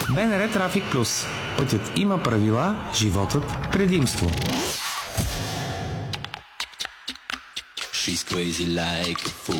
БНР Трафик Плюс. Пътят има правила, животът предимство. She's crazy like a fool.